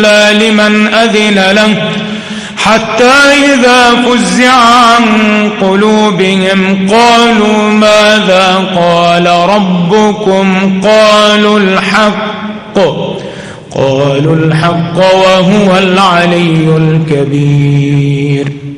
إلا لمن أذن له حتى إذا فزع عن قلوبهم قالوا ماذا قال ربكم قالوا الحق وهو العلي الكبير.